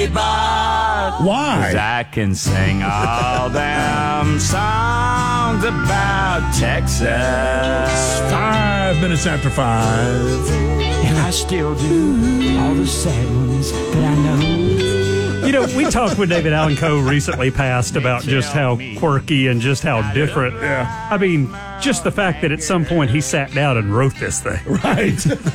but Why? I can sing all them songs about Texas. 5 minutes after 5. And I still do all the sad ones that I know. You know, we talked with David Allen Coe recently past about just how quirky and just how different. Yeah. I mean, just the fact that at some point he sat down and wrote this thing. Right.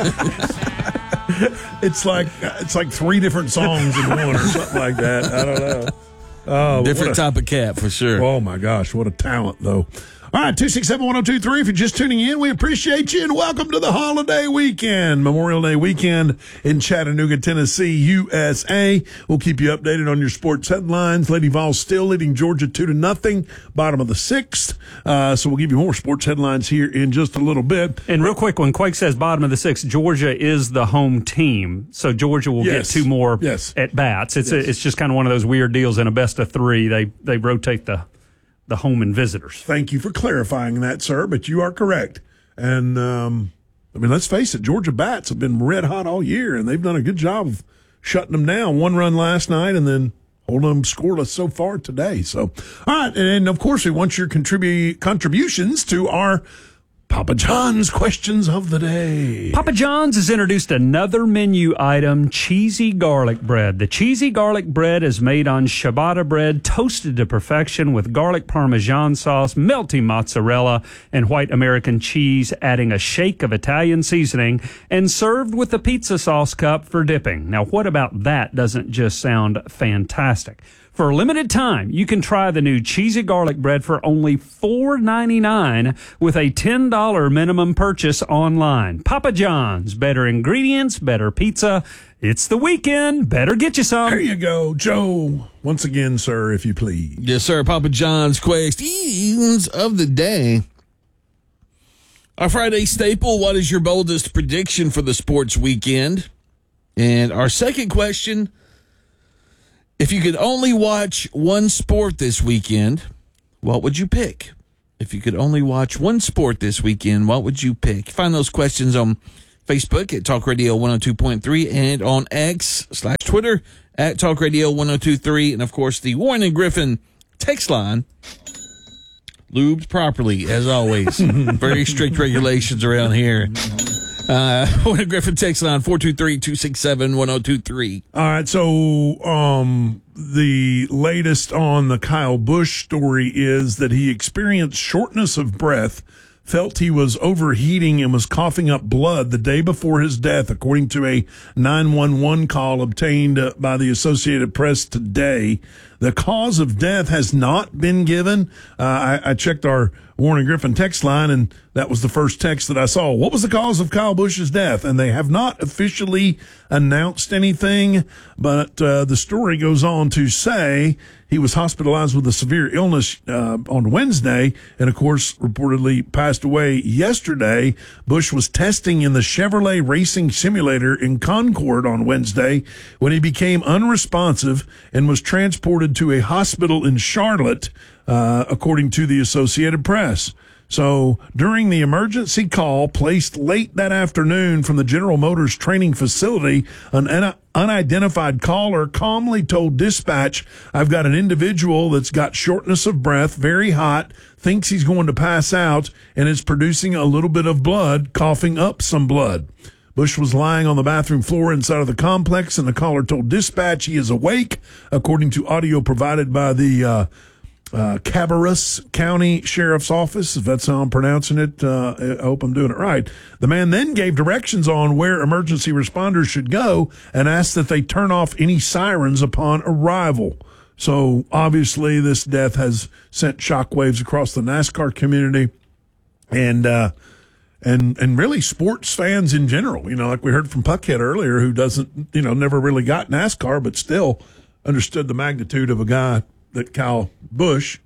It's like 3 different songs in one or something like that. I don't know. Oh, Different type of cat for sure. Oh, my gosh. What a talent, though. All right, 267-1023. If you're just tuning in, we appreciate you, and welcome to the holiday weekend, Memorial Day weekend in Chattanooga, Tennessee, USA. We'll keep you updated on your sports headlines. Lady Vols still leading Georgia 2-0, bottom of the 6th. So we'll give you more sports headlines here in just a little bit. And real quick, when Quake says bottom of the 6th, Georgia is the home team, so Georgia will get 2 more at bats. It's just kind of one of those weird deals in a best of 3. They rotate the home and visitors. Thank you for clarifying that, sir, but you are correct. And, I mean, let's face it, Georgia bats have been red hot all year, and they've done a good job of shutting them down. 1 run last night and then holding them scoreless so far today. So, all right, and of course, we want your contributions to our Papa John's questions of the day. Papa John's has introduced another menu item, cheesy garlic bread. The cheesy garlic bread is made on ciabatta bread, toasted to perfection with garlic parmesan sauce, melty mozzarella, and white American cheese, adding a shake of Italian seasoning, and served with a pizza sauce cup for dipping. Now, what about that doesn't just sound fantastic? For a limited time, you can try the new cheesy garlic bread for only $4.99 with a $10 minimum purchase online. Papa John's, better ingredients, better pizza. It's the weekend. Better get you some. There you go. Joe, once again, sir, if you please. Yes, sir. Papa John's questions of the day. Our Friday staple, what is your boldest prediction for the sports weekend? And our second question, if you could only watch one sport this weekend, what would you pick? If you could only watch one sport this weekend, what would you pick? Find those questions on Facebook at Talk Radio 102.3 and on X/Twitter at Talk Radio 1023. And, of course, the Warren and Griffin text line, lubed properly, as always. Very strict regulations around here. Warren and Griffin text line 423-267-1023. All right, so the latest on the Kyle Busch story is that he experienced shortness of breath, felt he was overheating, and was coughing up blood the day before his death, according to a 911 call obtained by the Associated Press today. The cause of death has not been given. I checked our Warren and Griffin text line, and that was the first text that I saw. What was the cause of Kyle Busch's death? And they have not officially announced anything, but the story goes on to say he was hospitalized with a severe illness on Wednesday, and, of course, reportedly passed away yesterday. Busch was testing in the Chevrolet Racing Simulator in Concord on Wednesday when he became unresponsive and was transported to a hospital in Charlotte, according to the Associated Press. So during the emergency call placed late that afternoon from the General Motors training facility, an unidentified caller calmly told dispatch, "I've got an individual that's got shortness of breath, very hot, thinks he's going to pass out, and is producing a little bit of blood, coughing up some blood." Busch was lying on the bathroom floor inside of the complex, and the caller told dispatch he is awake, according to audio provided by the Cabarrus County Sheriff's Office, if that's how I'm pronouncing it. I hope I'm doing it right. The man then gave directions on where emergency responders should go and asked that they turn off any sirens upon arrival. So obviously this death has sent shockwaves across the NASCAR community and really sports fans in general. You know, like we heard from Puckhead earlier, who doesn't, never really got NASCAR, but still understood the magnitude of a guy that Kyle Busch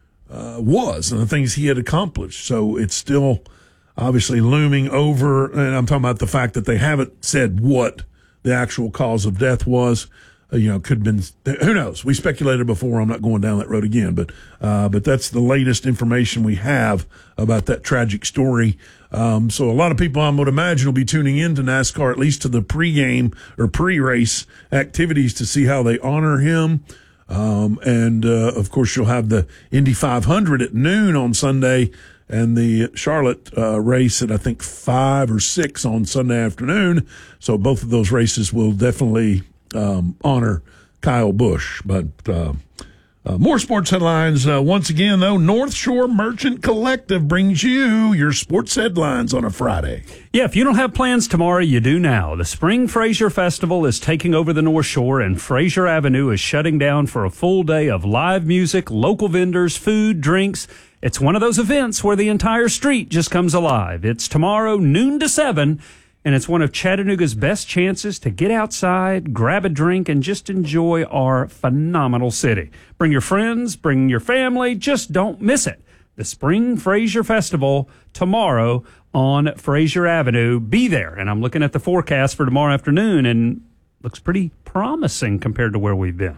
was and the things he had accomplished. So it's still obviously looming over, and I'm talking about the fact that they haven't said what the actual cause of death was. could have been, who knows? We speculated before. I'm not going down that road again, but that's the latest information we have about that tragic story. So a lot of people, I would imagine, will be tuning in to NASCAR, at least to the pregame or pre-race activities to see how they honor him. And of course, you'll have the Indy 500 at noon on Sunday and the Charlotte race at, I think, 5 or 6 on Sunday afternoon. So both of those races will definitely honor Kyle Busch. But more sports headlines. Once again, though, North Shore Merchant Collective brings you your sports headlines on a Friday. Yeah, if you don't have plans tomorrow, you do now. The Spring Fraser Festival is taking over the North Shore, and Fraser Avenue is shutting down for a full day of live music, local vendors, food, drinks. It's one of those events where the entire street just comes alive. It's tomorrow, noon to 7, and it's one of Chattanooga's best chances to get outside, grab a drink, and just enjoy our phenomenal city. Bring your friends, bring your family, just don't miss it. The Spring Fraser Festival tomorrow on Fraser Avenue. Be there. And I'm looking at the forecast for tomorrow afternoon, and looks pretty promising compared to where we've been.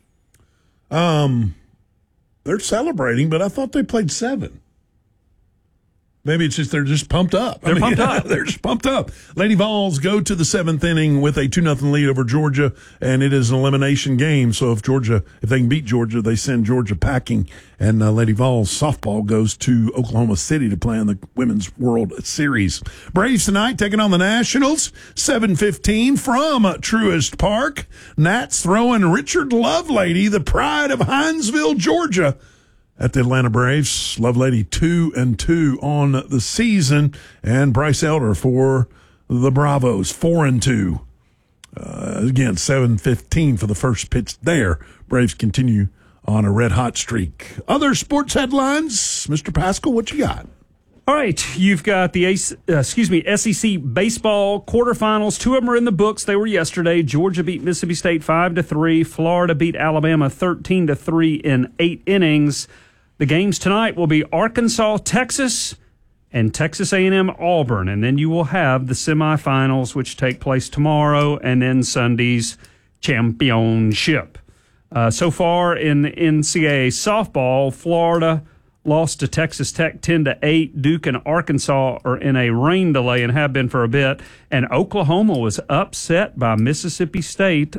They're celebrating, but I thought they played 7. Maybe it's just they're just pumped up. They're pumped up. They're just pumped up. Lady Vols go to the 7th inning with a 2-0 lead over Georgia, and it is an elimination game. So if they can beat Georgia, they send Georgia packing, and Lady Vols softball goes to Oklahoma City to play in the Women's World Series. Braves tonight taking on the Nationals, 7:15 from Truist Park. Nats throwing Richard Lovelady, the pride of Hinesville, Georgia, at the Atlanta Braves. Lovelady 2-2 on the season, and Bryce Elder for the Bravos 4-2. Again, 7:15 for the first pitch there. Braves continue on a red hot streak. Other sports headlines, Mr. Pascal, what you got? All right, you've got the SEC baseball quarterfinals. 2 of them are in the books. They were yesterday. Georgia beat Mississippi State 5-3. Florida beat Alabama 13-3 in 8 innings. The games tonight will be Arkansas, Texas, and Texas A&M, Auburn. And then you will have the semifinals, which take place tomorrow, and then Sunday's championship. So far in the NCAA softball, Florida lost to Texas Tech 10-8. Duke and Arkansas are in a rain delay and have been for a bit. And Oklahoma was upset by Mississippi State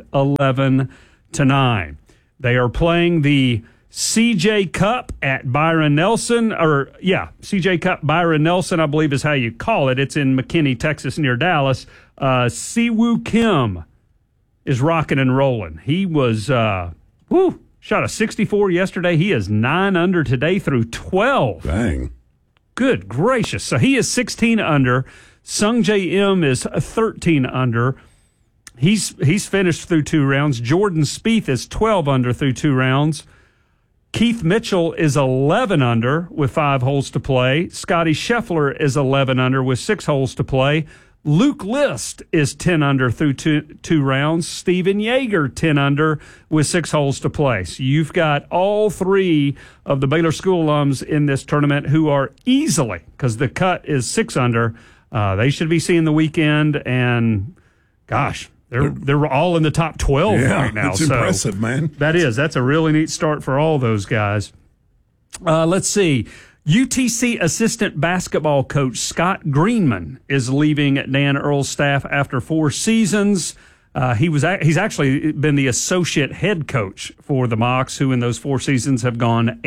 11-9. They are playing the CJ Cup at Byron Nelson, CJ Cup Byron Nelson, I believe is how you call it. It's in McKinney, Texas, near Dallas. Siwoo Kim is rocking and rolling. He was, shot a 64 yesterday. He is 9 under today through 12. Dang. Good gracious. So he is 16 under. Sung J M is 13 under. He's finished through 2 rounds. Jordan Spieth is 12 under through 2 rounds. Keith Mitchell is 11 under with 5 holes to play. Scotty Scheffler is 11 under with 6 holes to play. Luke List is 10 under through 2 rounds. Steven Yeager 10 under with 6 holes to play. So you've got all 3 of the Baylor School alums in this tournament who are easily, because the cut is 6 under, they should be seeing the weekend, and gosh, they're all in the top 12 right now. It's impressive, man. That's a really neat start for all those guys. Let's see. UTC assistant basketball coach Scott Greenman is leaving Dan Earl's staff after 4 seasons. He's actually been the associate head coach for the Mocs, who in those 4 seasons have gone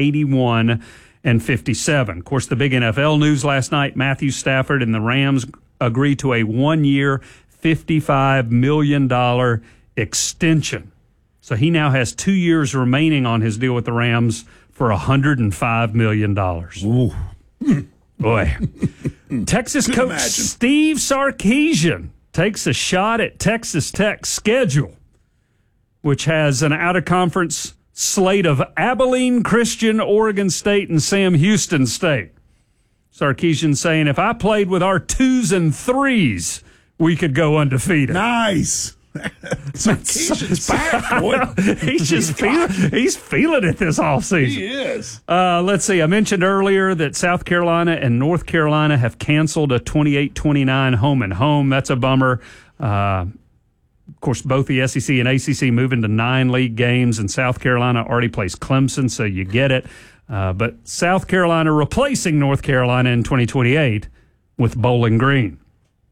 81-57. Of course, the big NFL news last night, Matthew Stafford and the Rams agreed to a 1-year, $55 million extension. So he now has 2 years remaining on his deal with the Rams for $105 million. Ooh. Boy. Texas coach Steve Sarkisian takes a shot at Texas Tech's schedule, which has an out-of-conference slate of Abilene Christian, Oregon State, and Sam Houston State. Sarkisian saying, if I played with our 2s and 3s, we could go undefeated. Nice. Sarkisian's back, boy. He's feeling it this offseason. He is. Let's see. I mentioned earlier that South Carolina and North Carolina have canceled a 28-29 home and home. That's a bummer. Of course, both the SEC and ACC moving to 9 league games, and South Carolina already plays Clemson, so you get it. But South Carolina replacing North Carolina in 2028 with Bowling Green.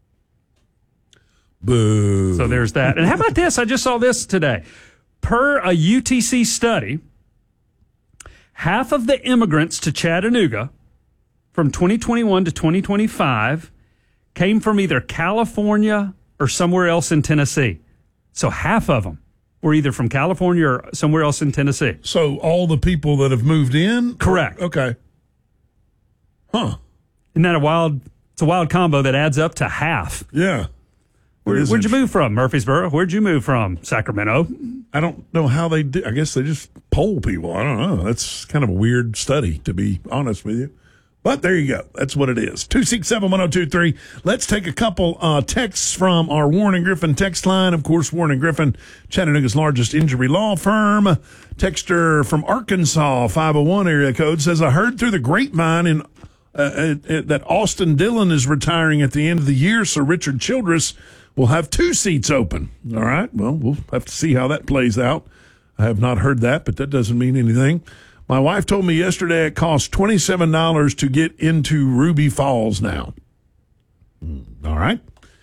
Boo. So there's that. And how about this? I just saw this today. Per a UTC study, half of the immigrants to Chattanooga from 2021 to 2025 came from either California or somewhere else in Tennessee. So half of them were either from California or somewhere else in Tennessee. So all the people that have moved in? Correct. Okay. Huh. Isn't that it's a wild combo that adds up to half. Yeah. Where'd you move from? Murfreesboro. Where'd you move from? Sacramento. I don't know how they do. I guess they just poll people. I don't know. That's kind of a weird study, to be honest with you. But there you go. That's what it is. 267-1023. Let's take a couple texts from our Warren & Griffin text line. Of course, Warren & Griffin, Chattanooga's largest injury law firm. Texter from Arkansas, 501 area code, says, I heard through the grapevine that Austin Dillon is retiring at the end of the year, so Richard Childress will have 2 seats open. All right. Well, we'll have to see how that plays out. I have not heard that, but that doesn't mean anything. My wife told me yesterday it costs $27 to get into Ruby Falls now. All right.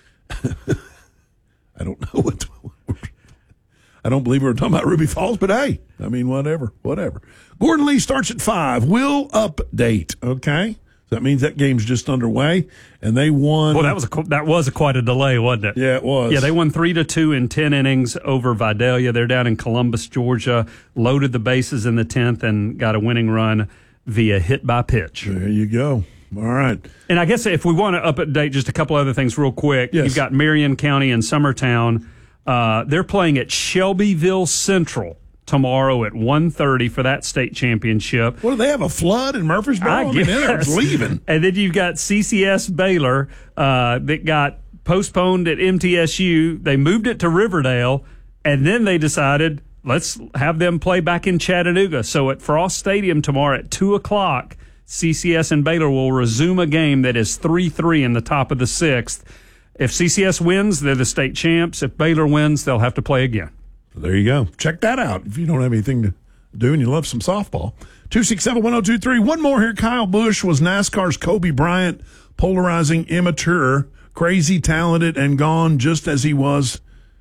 I don't know I don't believe we were talking about Ruby Falls, but hey, I mean, whatever. Gordon Lee starts at 5. Will update. Okay. So that means that game's just underway, and they won. Well, that was quite a delay, wasn't it? Yeah, it was. Yeah, they won 3-2 in 10 innings over Vidalia. They're down in Columbus, Georgia. Loaded the bases in the 10th and got a winning run via hit by pitch. There you go. All right. And I guess if we want to update just a couple other things real quick, yes. You've got Marion County and Summertown. They're playing at Shelbyville Central tomorrow at 1:30 for that state championship. What, do they have a flood in Murfreesboro? I mean, they're guess. leaving. And then you've got CCS Baylor that got postponed at MTSU. They moved it to Riverdale, and then they decided, let's have them play back in Chattanooga. So at Frost Stadium tomorrow at 2 o'clock, CCS and Baylor will resume a game that is 3-3 in the top of the 6th. If CCS wins, they're the state champs. If Baylor wins, they'll have to play again. There you go. Check that out if you don't have anything to do and you love some softball. 267-1023. One more here. Kyle Busch was NASCAR's Kobe Bryant, polarizing, immature, crazy, talented, and gone just as he was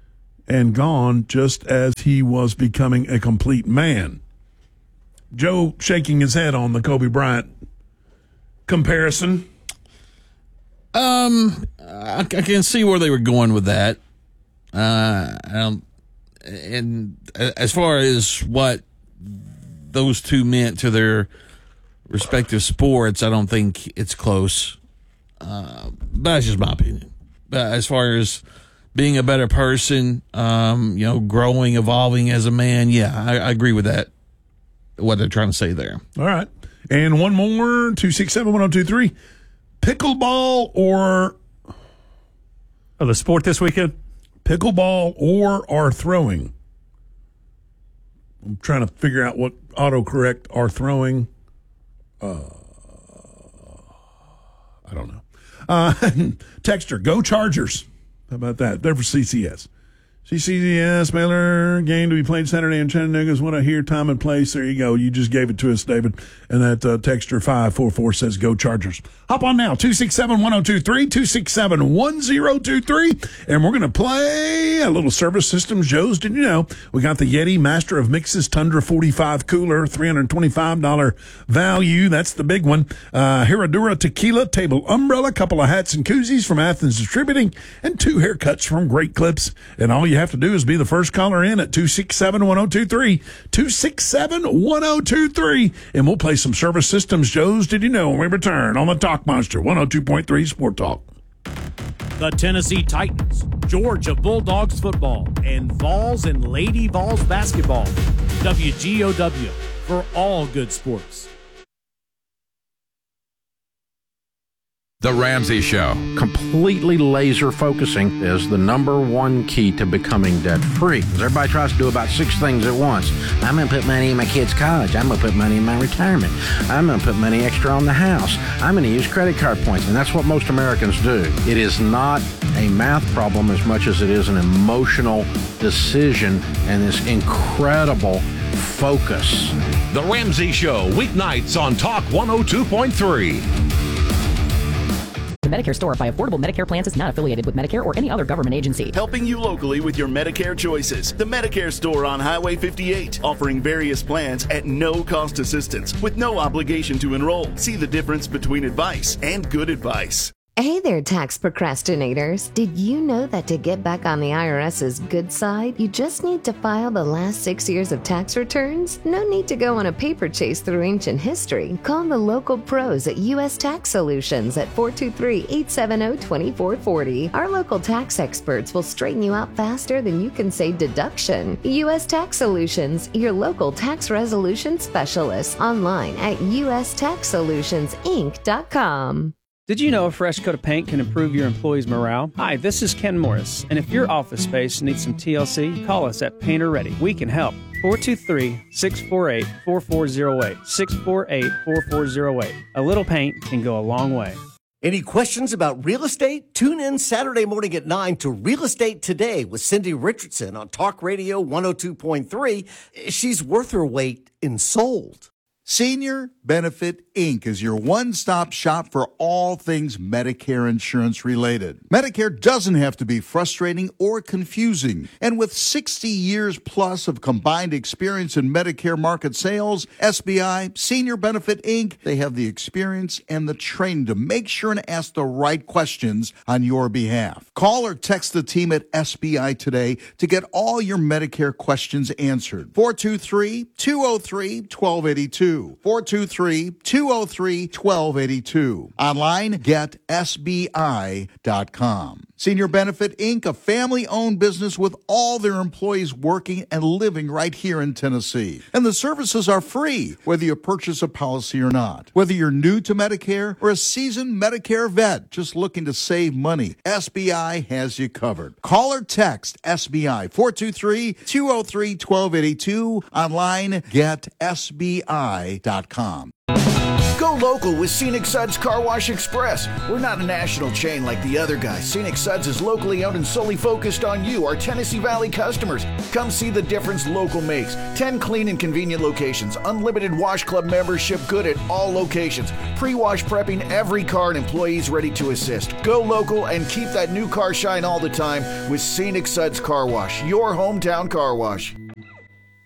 becoming a complete man. Joe shaking his head on the Kobe Bryant comparison. I can see where they were going with that. And as far as what those two meant to their respective sports, I don't think it's close. But that's just my opinion. But as far as being a better person, growing, evolving as a man, yeah, I agree with that, what they're trying to say there. All right. And one more, 267-1023. Pickleball or... Oh, the sport this weekend? Pickleball or are throwing? I'm trying to figure out what autocorrect are throwing. I don't know. Texter, go Chargers. How about that? They're for CCS. CCS, Baylor game to be played Saturday in Chattanooga is what I hear. Time and place. There you go. You just gave it to us, David. And that texter 544 says go Chargers. Hop on now. 267-1023, 267-1023. And we're going to play a little Service Systems. Joe's, did you know? We got the Yeti Master of Mixes Tundra 45 cooler, $325 value. That's the big one. Herradura Tequila Table Umbrella, couple of hats and koozies from Athens Distributing, and 2 haircuts from Great Clips. And all you have to do is be the first caller in at 267-1023, 267-1023, and we'll play some Service Systems. Joe's, did you know? When we return on the Talk Monster 102.3 Sport Talk. The Tennessee Titans, Georgia Bulldogs football, and Vols and Lady Vols basketball. WGOW for all good sports. The Ramsey Show. Completely laser focusing is the number one key to becoming debt-free. Everybody tries to do about 6 things at once. I'm going to put money in my kid's college. I'm going to put money in my retirement. I'm going to put money extra on the house. I'm going to use credit card points. And that's what most Americans do. It is not a math problem as much as it is an emotional decision and this incredible focus. The Ramsey Show, weeknights on Talk 102.3. The Medicare store by Affordable Medicare Plans is not affiliated with Medicare or any other government agency. Helping you locally with your Medicare choices. The Medicare store on Highway 58, offering various plans at no cost assistance with no obligation to enroll. See the difference between advice and good advice. Hey there, tax procrastinators. Did you know that to get back on the IRS's good side, you just need to file the last 6 years of tax returns? No need to go on a paper chase through ancient history. Call the local pros at U.S. Tax Solutions at 423-870-2440. Our local tax experts will straighten you out faster than you can say deduction. U.S. Tax Solutions, your local tax resolution specialist. Online at ustaxsolutionsinc.com. Did you know a fresh coat of paint can improve your employees' morale? Hi, this is Ken Morris, and if your office space needs some TLC, call us at Painter Ready. We can help. 423-648-4408. 648-4408. A little paint can go a long way. Any questions about real estate? Tune in Saturday morning at 9 to Real Estate Today with Cindy Richardson on Talk Radio 102.3. She's worth her weight in sold. Senior Benefit Inc. is your one-stop shop for all things Medicare insurance related. Medicare doesn't have to be frustrating or confusing. And with 60 years plus of combined experience in Medicare market sales, SBI, Senior Benefit Inc., they have the experience and the training to make sure and ask the right questions on your behalf. Call or text the team at SBI today to get all your Medicare questions answered. 423-203-1282. 423-203-1282. Online, getsbi.com. Senior Benefit Inc., a family-owned business with all their employees working and living right here in Tennessee. And the services are free, whether you purchase a policy or not. Whether you're new to Medicare or a seasoned Medicare vet just looking to save money, SBI has you covered. Call or text SBI 423-203-1282. Online, getsbi.com. Go local with Scenic Suds Car Wash Express. We're not a national chain like the other guys. Scenic Suds is locally owned and solely focused on you, our Tennessee Valley customers. Come see the difference local makes. 10 clean and convenient locations. Unlimited Wash Club membership good at all locations. Pre-wash prepping every car and employees ready to assist. Go local and keep that new car shine all the time with Scenic Suds Car Wash, your hometown car wash.